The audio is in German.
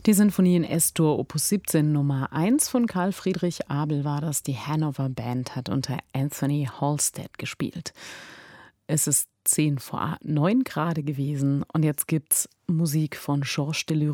Die Sinfonie in S-Dur Opus 17 Nummer 1 von Carl Friedrich Abel war das. Die Hanover Band hat unter Anthony Halstead gespielt. Es ist 8:50 gerade gewesen und jetzt gibt's Musik von Georges Delerue.